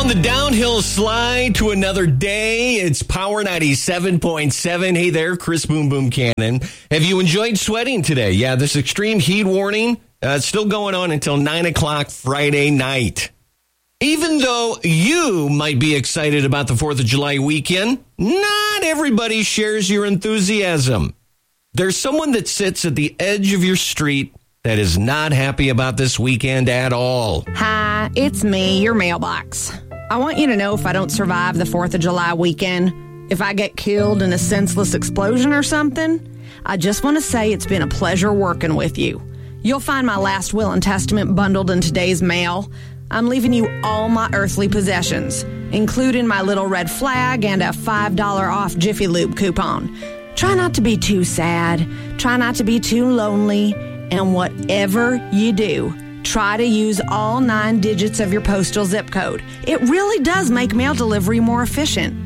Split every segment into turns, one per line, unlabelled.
on the downhill slide to another day. It's Power 97.7. Hey there, Chris Boom Boom Cannon. Have you enjoyed sweating today? Yeah, this extreme heat warning it's still going on until 9 o'clock Friday night. Even though you might be excited about the 4th of July weekend, not everybody shares your enthusiasm. There's someone that sits at the edge of your street that is not happy about this weekend at all.
Hi, it's me, your mailbox. I want you to know if I don't survive the 4th of July weekend, if I get killed in a senseless explosion or something, I just want to say it's been a pleasure working with you. You'll find my last will and testament bundled in today's mail. I'm leaving you all my earthly possessions, including my little red flag and a $5 off Jiffy Lube coupon. Try not to be too sad. Try not to be too lonely. And whatever you do, try to use all 9 digits of your postal zip code. It really does make mail delivery more efficient.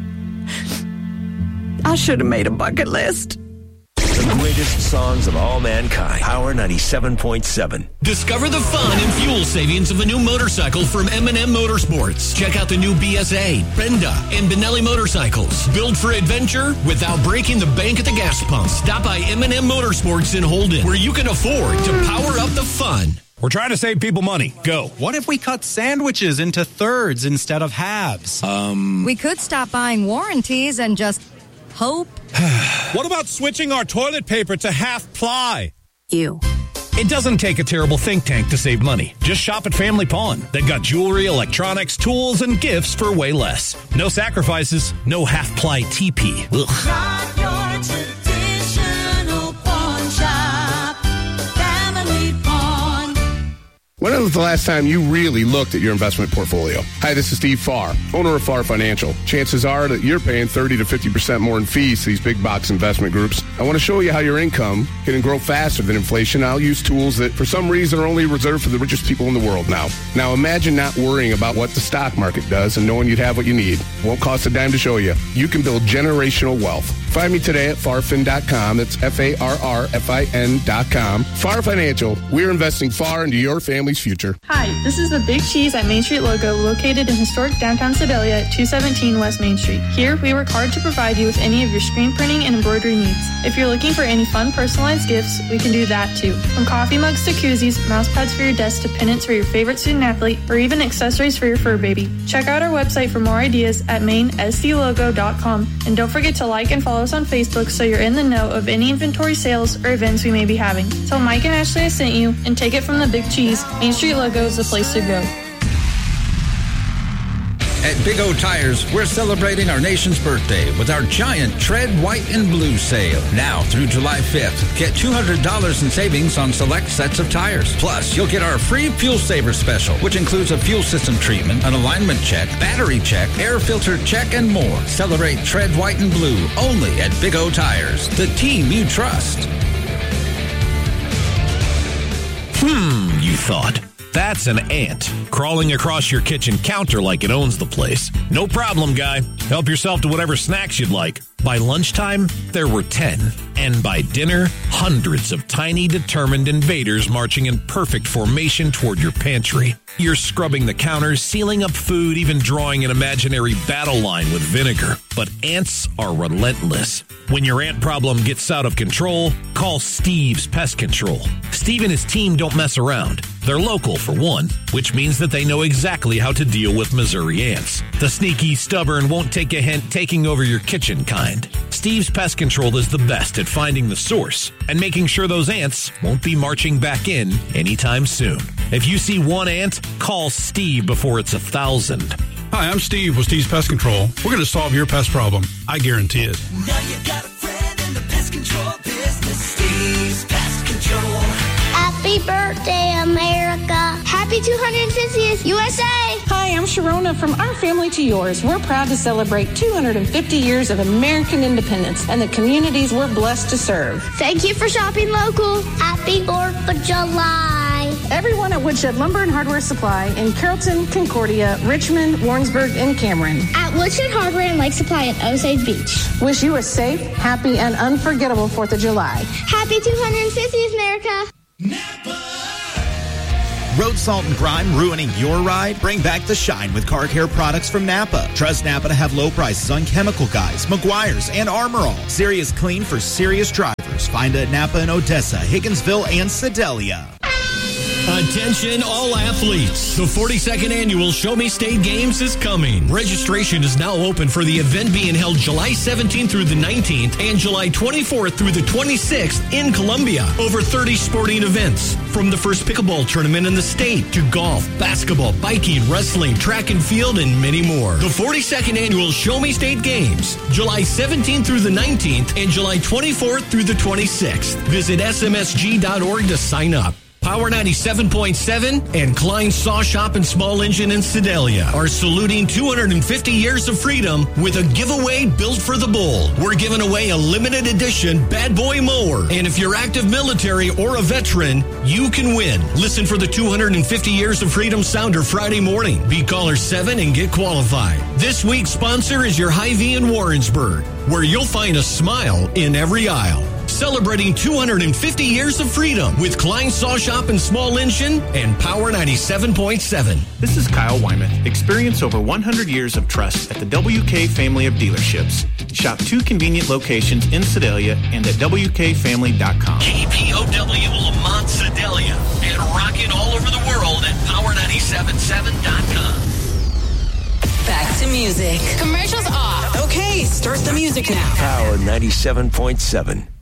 I should have made a bucket list.
The greatest songs of all mankind. Power 97.7.
Discover the fun and fuel savings of a new motorcycle from M&M Motorsports. Check out the new BSA, Brenda, and Benelli motorcycles. Built for adventure without breaking the bank at the gas pump. Stop by M&M Motorsports in Holden, where you can afford to power up the fun.
We're trying to save people money. Go.
What if we cut sandwiches into thirds instead of halves?
We could stop buying warranties and just hope.
What about switching our toilet paper to half ply?
You.
It doesn't take a terrible think tank to save money. Just shop at Family Pawn. They've got jewelry, electronics, tools, and gifts for way less. No sacrifices, no half-ply TP. Ugh.
Not your traditional pawn shop. Family Pawn.
When was the last time you really looked at your investment portfolio? Hi, this is Steve Farr, owner of Farr Financial. Chances are that you're paying 30 to 50% more in fees to these big box investment groups. I want to show you how your income can grow faster than inflation. I'll use tools that, for some reason, are only reserved for the richest people in the world now. Now, imagine not worrying about what the stock market does and knowing you'd have what you need. Won't cost a dime to show you. You can build generational wealth. Find me today at farfin.com. That's FARRFIN.com. Farr Financial. We're investing far into your family's future.
Hi, this is the Big Cheese at Main Street Logo, located in historic downtown Sedalia at 217 West Main Street. Here, we work hard to provide you with any of your screen printing and embroidery needs. If you're looking for any fun personalized gifts, we can do that too. From coffee mugs to koozies, mouse pads for your desk to pennants for your favorite student athlete, or even accessories for your fur baby. Check out our website for more ideas at mainsclogo.com. And don't forget to like and follow us on Facebook so you're in the know of any inventory sales or events we may be having. Tell Mike and Ashley I sent you and take it from the Big Cheese. Main Street Logo is the place to go.
At Big O Tires, we're celebrating our nation's birthday with our giant Tread White and Blue sale. Now through July 5th, get $200 in savings on select sets of tires. Plus, you'll get our free Fuel Saver special, which includes a fuel system treatment, an alignment check, battery check, air filter check, and more. Celebrate Tread White and Blue only at Big O Tires, the team you trust.
You thought. That's an ant crawling across your kitchen counter like it owns the place. No problem, guy. Help yourself to whatever snacks you'd like. By lunchtime, there were 10. And by dinner, hundreds of tiny, determined invaders marching in perfect formation toward your pantry. You're scrubbing the counters, sealing up food, even drawing an imaginary battle line with vinegar. But ants are relentless. When your ant problem gets out of control, call Steve's Pest Control. Steve and his team don't mess around. They're local, for one, which means that they know exactly how to deal with Missouri ants. The sneaky, stubborn, won't take a hint, taking over your kitchen kind. Steve's Pest Control is the best at finding the source and making sure those ants won't be marching back in anytime soon. If you see one ant, call Steve before it's 1,000.
Hi, I'm Steve with Steve's Pest Control. We're going to solve your pest problem. I guarantee it.
Now you got a friend in the pest control business. Steve's Pest Control.
Happy birthday, America. Happy 250th USA.
Hi, I'm Sharona from Our Family to Yours. We're proud to celebrate 250 years of American independence and the communities we're blessed to serve.
Thank you for shopping local. Happy 4th of July.
Everyone at Woodshed Lumber and Hardware Supply in Carrollton, Concordia, Richmond, Warrensburg, and Cameron.
At Woodshed Hardware and Lake Supply in Osage Beach.
Wish you a safe, happy, and unforgettable 4th of July.
Happy 250th, America.
Napa.
Road salt and grime ruining your ride? Bring back the shine with car care products from Napa. Trust Napa to have low prices on Chemical Guys, Meguiar's, and Armor All. Serious clean for serious drivers. Find it at Napa in Odessa, Higginsville, and Sedalia.
Attention all athletes. The 42nd annual Show Me State Games is coming. Registration is now open for the event being held July 17th through the 19th and July 24th through the 26th in Columbia. Over 30 sporting events, from the first pickleball tournament in the state to golf, basketball, biking, wrestling, track and field, and many more. The 42nd annual Show Me State Games, July 17th through the 19th and July 24th through the 26th. Visit smsg.org to sign up. Power 97.7 and Klein Saw Shop and Small Engine in Sedalia are saluting 250 years of freedom with a giveaway built for the bull. We're giving away a limited edition Bad Boy mower. And if you're active military or a veteran, you can win. Listen for the 250 Years of Freedom Sounder Friday morning. Be caller 7 and get qualified. This week's sponsor is your Hy-Vee in Warrensburg, where you'll find a smile in every aisle. Celebrating 250 years of freedom with Klein Saw Shop and Small Engine and Power 97.7.
This is Kyle Wyman. Experience over 100 years of trust at the WK family of dealerships. Shop 2 convenient locations in Sedalia and at WKFamily.com.
KPOW Lamont Sedalia and rocking all over the world at Power977.com.
Back to music. Commercials off. Okay, start the music now.
Power 97.7.